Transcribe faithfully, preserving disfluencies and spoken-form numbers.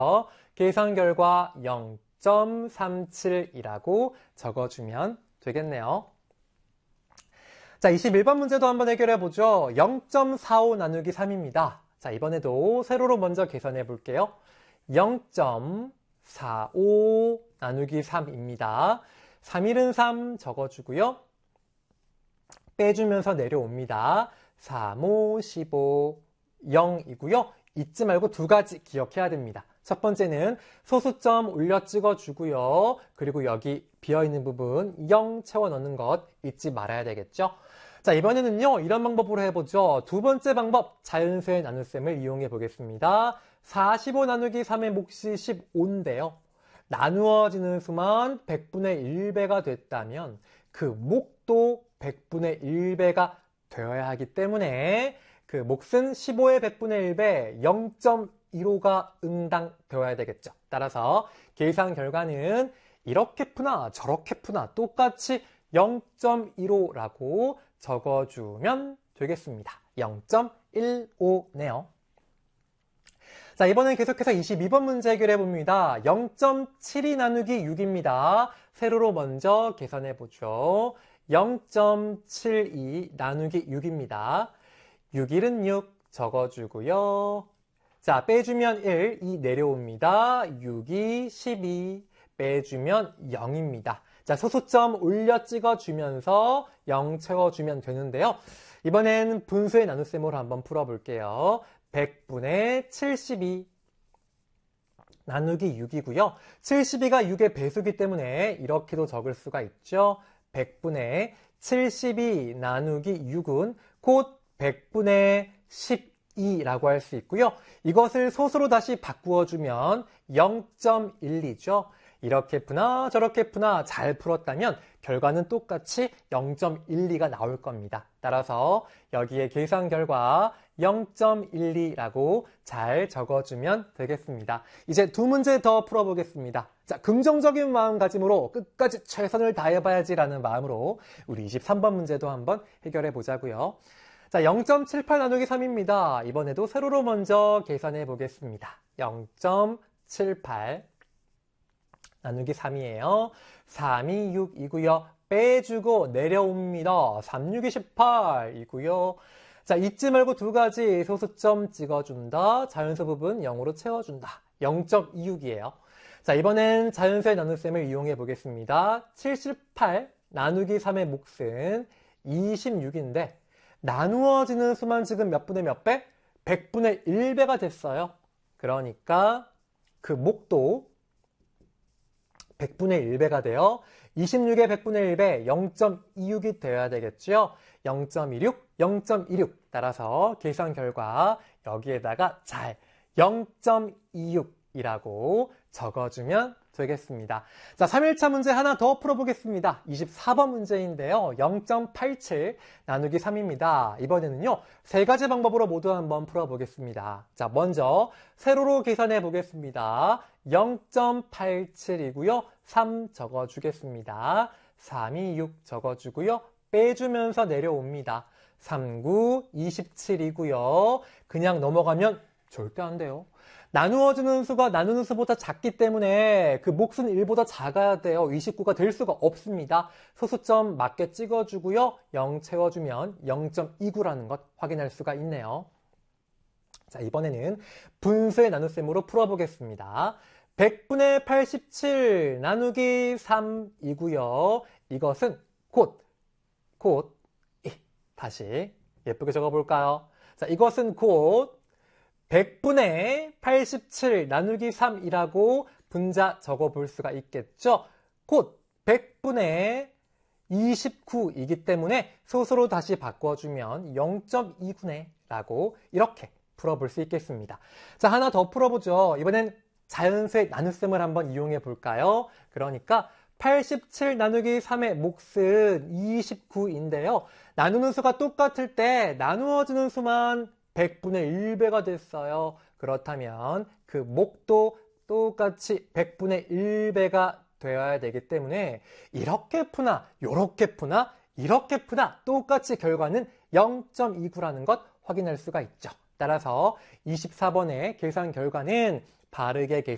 계산 결과 영 점 삼칠이라고 적어주면 되겠네요. 자, 이십일 번 문제도 한번 해결해 보죠. 영 점 사오 나누기 삼입니다. 자, 이번에도 세로로 먼저 계산해 볼게요. 영 점 사오 나누기 삼입니다. 삼, 일은 삼 적어주고요. 빼주면서 내려옵니다. 삼, 오, 십오, 영이고요. 잊지 말고 두 가지 기억해야 됩니다. 첫 번째는 소수점 올려 찍어주고요. 그리고 여기 비어있는 부분 영 채워 넣는 것 잊지 말아야 되겠죠. 자, 이번에는요, 이런 방법으로 해보죠. 두 번째 방법, 자연수의 나눗셈을 이용해 보겠습니다. 사십오 나누기 삼의 몫이 십오인데요. 나누어지는 수만 백분의 일 배가 됐다면 그 몫도 백분의 일 배가 되어야 하기 때문에 그 몫은 십오의 백분의 일 배 영 점 일오가 응당 되어야 되겠죠. 따라서 계산 결과는 이렇게 푸나 저렇게 푸나 똑같이 영 점 일오라고 적어주면 되겠습니다. 영 점 일오네요. 자, 이번엔 계속해서 이십이 번 문제 해결해 봅니다. 영 점 칠이 나누기 육입니다. 세로로 먼저 계산해 보죠. 영 점 칠이 나누기 육입니다. 육, 일은 육 적어주고요. 자, 빼주면 일, 이 내려옵니다. 육, 이, 십이 빼주면 영입니다. 자, 소수점 올려 찍어주면서 영 채워주면 되는데요. 이번엔 분수의 나눗셈으로 한번 풀어볼게요. 백분의 칠십이 나누기 육이고요. 칠십이가 육의 배수기 때문에 이렇게도 적을 수가 있죠. 백분의 칠십이 나누기 육은 곧 백분의 십이라고 할 수 있고요. 이것을 소수로 다시 바꾸어주면 영 점 일이죠. 이렇게 푸나 저렇게 푸나 잘 풀었다면 결과는 똑같이 영 점 일이가 나올 겁니다. 따라서 여기에 계산 결과 영 점 일이라고 잘 적어주면 되겠습니다. 이제 두 문제 더 풀어보겠습니다. 자, 긍정적인 마음가짐으로 끝까지 최선을 다해봐야지라는 마음으로 우리 이십삼 번 문제도 한번 해결해 보자고요. 자, 영 점 칠팔 나누기 삼입니다. 이번에도 세로로 먼저 계산해 보겠습니다. 영 점 칠팔 나누기 삼이에요. 삼이 육이고요. 빼주고 내려옵니다. 삼, 육이 십팔이고요. 자, 잊지 말고 두 가지 소수점 찍어준다. 자연수 부분 영으로 채워준다. 영 점 이육이에요. 자, 이번엔 자연수의 나눗셈을 이용해 보겠습니다. 칠십팔 나누기 삼의 몫은 이십육인데 나누어지는 수만 지금 몇 분의 몇 배? 백분의 일 배가 됐어요. 그러니까 그 몫도 백분의 일 배가 돼요. 이십육의 백분의 일 배 영 점 이육이 되어야 되겠죠. 영 점 이육, 영 점 이육 따라서 계산 결과 여기에다가 잘 영 점 이육이라고 적어주면 되겠습니다. 자, 삼 일차 문제 하나 더 풀어보겠습니다. 이십사 번 문제인데요. 영 점 팔칠 나누기 삼입니다. 이번에는요, 세 가지 방법으로 모두 한번 풀어보겠습니다. 자, 먼저 세로로 계산해 보겠습니다. 영 점 팔칠이고요. 삼 적어주겠습니다. 삼이 육 적어주고요. 빼주면서 내려옵니다. 삼, 구, 이십칠이고요. 그냥 넘어가면 절대 안 돼요. 나누어지는 수가 나누는 수보다 작기 때문에 그 몫은 일보다 작아야 돼요. 이십구가 될 수가 없습니다. 소수점 맞게 찍어주고요. 영 채워주면 영 점 이구라는 것 확인할 수가 있네요. 자, 이번에는 분수의 나눗셈으로 풀어보겠습니다. 백분의 팔십칠 나누기 삼이고요. 이것은 곧, 곧, 다시 예쁘게 적어볼까요? 자, 이것은 곧 백분의 팔십칠 나누기 삼이라고 분자 적어볼 수가 있겠죠. 곧 백분의 이십구이기 때문에 소수로 다시 바꿔주면 영 점 이구네 라고 이렇게 풀어볼 수 있겠습니다. 자, 하나 더 풀어보죠. 이번엔 자연수의 나눗셈을 한번 이용해 볼까요? 그러니까 팔십칠 나누기 삼의 몫은 이십구인데요. 나누는 수가 똑같을 때 나누어지는 수만 백분의 일 배가 됐어요. 그렇다면 그 몫도 똑같이 백분의 일 배가 되어야 되기 때문에 이렇게 푸나 이렇게 푸나 이렇게 푸나 똑같이 결과는 영 점 이구라는 것 확인할 수가 있죠. 따라서 이십사 번의 계산 결과는 바르게 계산